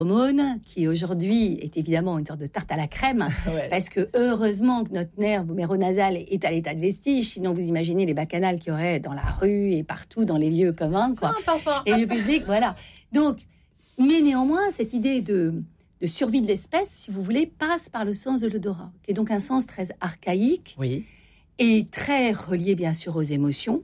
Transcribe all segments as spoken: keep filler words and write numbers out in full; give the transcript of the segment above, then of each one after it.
hormone, qui aujourd'hui est évidemment une sorte de tarte à la crème, ouais. Parce que heureusement que notre nerf méronasal est à l'état de vestige, sinon vous imaginez les bacchanales qu'il y aurait dans la rue et partout dans les lieux communs, quoi. Les lieux publics, voilà. Donc, mais néanmoins, cette idée de, de survie de l'espèce, si vous voulez, passe par le sens de l'odorat, qui est donc un sens très archaïque, oui. Et très relié bien sûr aux émotions.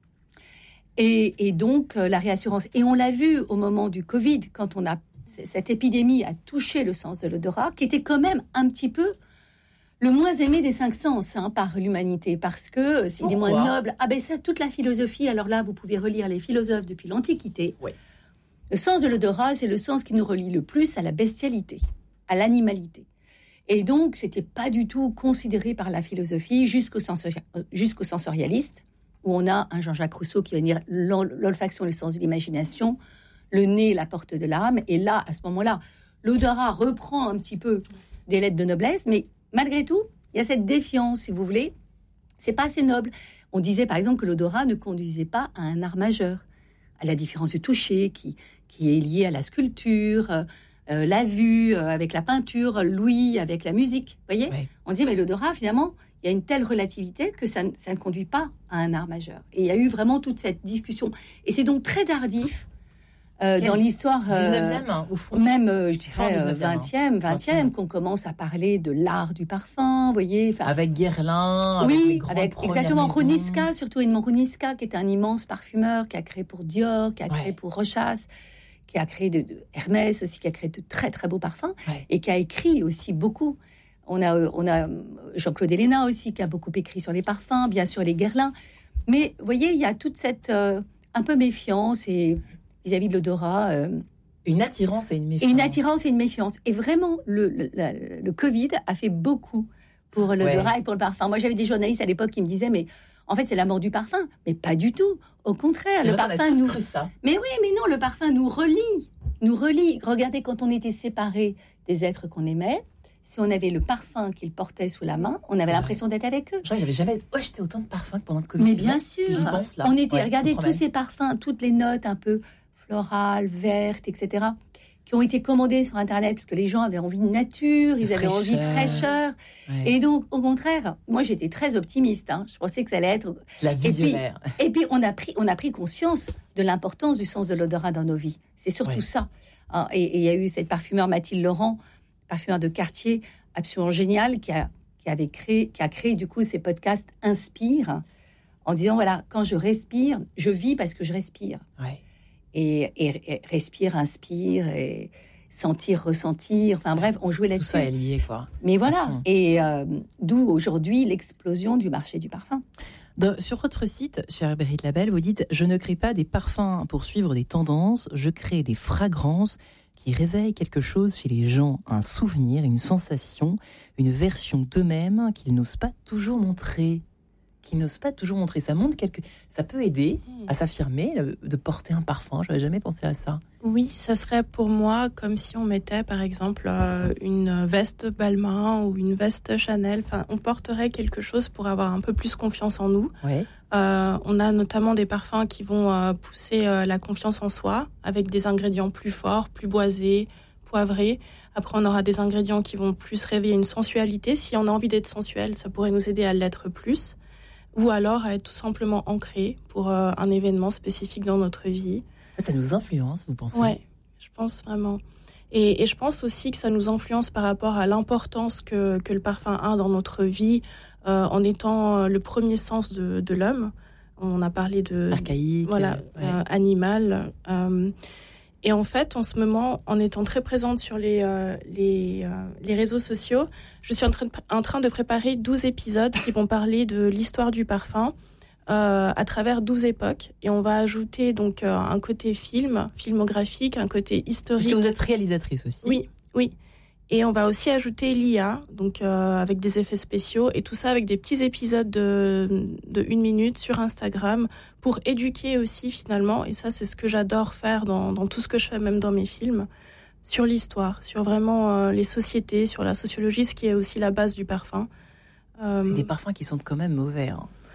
Et, et donc, euh, la réassurance. Et on l'a vu au moment du Covid, quand on a cette épidémie a touché le sens de l'odorat, qui était quand même un petit peu le moins aimé des cinq sens, hein, par l'humanité, parce que s'il est moins noble, ah ben ça, toute la philosophie. Alors là, vous pouvez relire les philosophes depuis l'Antiquité. Oui. Le sens de l'odorat, c'est le sens qui nous relie le plus à la bestialité, à l'animalité. Et donc, c'était pas du tout considéré par la philosophie jusqu'au sensori- jusqu'au sensorialiste, où on a un Jean-Jacques Rousseau qui va dire l'ol- l'olfaction, le sens de l'imagination. Le nez, la porte de l'âme. Et là, à ce moment-là, l'odorat reprend un petit peu des lettres de noblesse. Mais malgré tout, il y a cette défiance, si vous voulez. C'est pas assez noble. On disait, par exemple, que l'odorat ne conduisait pas à un art majeur. À la différence du toucher, qui, qui est lié à la sculpture, euh, la vue euh, avec la peinture, l'ouïe avec la musique. Vous voyez ? Oui. On dit, mais l'odorat, finalement, il y a une telle relativité que ça, ça ne conduit pas à un art majeur. Et il y a eu vraiment toute cette discussion. Et c'est donc très tardif. Euh, dans l'histoire, dix-neuvième, euh, au fond. Même, euh, je dirais, euh, vingtième, vingtième, qu'on commence à parler de l'art du parfum, vous voyez. Avec Guerlain, oui, avec les grandes avec exactement maisons. Roniska, surtout Edmond Roniska, qui était un immense parfumeur, qui a créé pour Dior, qui a créé ouais. pour Rochas, qui a créé de, de Hermès aussi, qui a créé de très très beaux parfums, ouais. et qui a écrit aussi beaucoup. On a, on a Jean-Claude Héléna aussi, qui a beaucoup écrit sur les parfums, bien sûr les Guerlain. Mais vous voyez, il y a toute cette euh, un peu méfiance et vis-à-vis de l'odorat. Euh, une attirance et une méfiance. Et une attirance et une méfiance. Et vraiment, le, le, le, le Covid a fait beaucoup pour l'odorat ouais. et pour le parfum. Moi, j'avais des journalistes à l'époque qui me disaient, mais en fait, c'est la mort du parfum. Mais pas du tout. Au contraire, c'est le vrai, parfum on a tous nous... cru ça. Mais oui, mais non, le parfum nous relie. Nous relie. Regardez, quand on était séparés des êtres qu'on aimait, si on avait le parfum qu'ils portaient sous la main, on avait c'est l'impression vrai. d'être avec eux. Je crois que j'avais jamais ouais, j'étais autant de parfums que pendant le Covid. Mais bien sûr. Si j'y pense, là. On était, ouais, regardez tous ces parfums, toutes les notes un peu florales, vertes, et cetera, qui ont été commandées sur Internet parce que les gens avaient envie de nature, ils avaient envie de fraîcheur. Ouais. Et donc, au contraire, moi, j'étais très optimiste. Hein. Je pensais que ça allait être... La visionnaire. Et puis, et puis on, a pris, on a pris conscience de l'importance du sens de l'odorat dans nos vies. C'est surtout ouais. ça. Et il y a eu cette parfumeur Mathilde Laurent, parfumeur de quartier, absolument géniale, qui a, qui avait créé, qui a créé, du coup, ces podcasts Inspire, en disant, voilà, quand je respire, je vis parce que je respire. Ouais. Et, et, et respire, inspire, et sentir, ressentir. Enfin bref, on jouait là-dessus. Tout ça est lié, quoi. Mais voilà. Et euh, d'où aujourd'hui l'explosion du marché du parfum. De, sur votre site, chère Berit Labelle, vous dites « Je ne crée pas des parfums pour suivre des tendances, je crée des fragrances qui réveillent quelque chose chez les gens, un souvenir, une sensation, une version d'eux-mêmes qu'ils n'osent pas toujours montrer. » Qui n'osent pas toujours montrer. Ça montre quelque... ça peut aider à s'affirmer, de porter un parfum. Je n'avais jamais pensé à ça. Oui, ça serait pour moi comme si on mettait, par exemple, euh, une veste Balmain ou une veste Chanel. Enfin, on porterait quelque chose pour avoir un peu plus confiance en nous. Ouais. Euh, on a notamment des parfums qui vont euh, pousser euh, la confiance en soi, avec des ingrédients plus forts, plus boisés, poivrés. Après, on aura des ingrédients qui vont plus réveiller une sensualité. Si on a envie d'être sensuel, ça pourrait nous aider à l'être plus. Ou alors à être tout simplement ancré pour euh, un événement spécifique dans notre vie. Ça nous influence, vous pensez ? Oui, je pense vraiment. Et, et je pense aussi que ça nous influence par rapport à l'importance que, que le parfum a dans notre vie, euh, en étant le premier sens de, de l'homme. On a parlé de... Archaïque. Voilà, ouais. euh, animal. Euh, et en fait, en ce moment, en étant très présente sur les, euh, les, euh, les réseaux sociaux, je suis en train, de, en train de préparer douze épisodes qui vont parler de l'histoire du parfum euh, à travers douze époques. Et on va ajouter donc euh, un côté film, filmographique, un côté historique. Parce que vous êtes réalisatrice aussi. Oui, oui. Et on va aussi ajouter l'I A, donc euh, avec des effets spéciaux, et tout ça avec des petits épisodes de, de une minute sur Instagram pour éduquer aussi finalement, et ça c'est ce que j'adore faire dans, dans tout ce que je fais, même dans mes films, sur l'histoire, sur vraiment euh, les sociétés, sur la sociologie, ce qui est aussi la base du parfum. Euh... C'est des parfums qui sont quand même mauvais. Hein.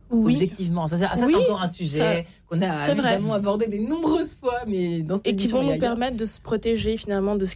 Oui. Objectivement, ça, ça, ça Oui, c'est encore un sujet ça, qu'on a c'est évidemment vrai. abordé de nombreuses fois, mais dans cette Et qui émission, vont il y nous a- permettre de se protéger finalement de ce